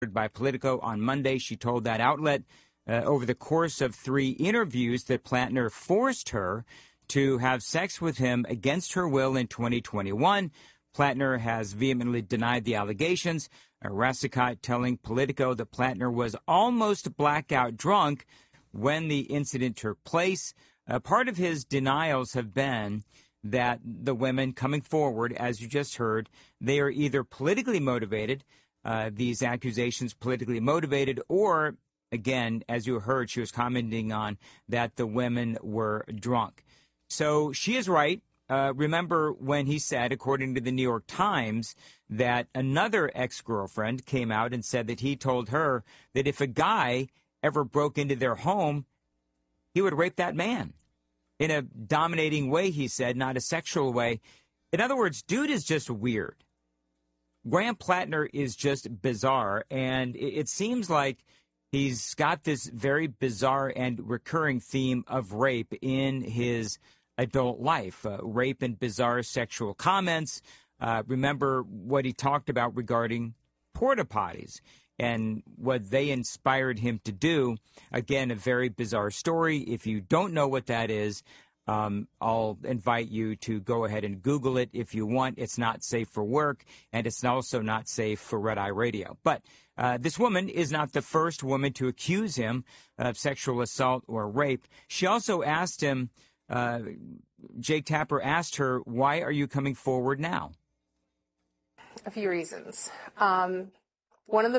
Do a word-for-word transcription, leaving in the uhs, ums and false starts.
by Politico on Monday. She told that outlet uh, over the course of three interviews that Plattner forced her to have sex with him against her will in twenty twenty-one. Plattner has vehemently denied the allegations. Rassicot telling Politico that Plattner was almost blackout drunk when the incident took place. Uh, part of his denials have been that the women coming forward, as you just heard, they are either politically motivated, uh, these accusations politically motivated, or, again, as you heard, she was commenting on that the women were drunk. So she is right. Uh, remember when he said, according to the New York Times, that another ex-girlfriend came out and said that he told her that if a guy ever broke into their home, he would rape that man in a dominating way, he said, not a sexual way. In other words, dude is just weird. Graham Plattner is just bizarre, and it, it seems like he's got this very bizarre and recurring theme of rape in his adult life, uh, rape and bizarre sexual comments. Uh, remember what he talked about regarding porta potties and what they inspired him to do. Again, a very bizarre story. If you don't know what that is, um, I'll invite you to go ahead and Google it if you want. It's not safe for work, and it's also not safe for Red Eye Radio. But uh, this woman is not the first woman to accuse him of sexual assault or rape. She also asked him, uh, Jake Tapper asked her, why are you coming forward now? A few reasons. Um, one of the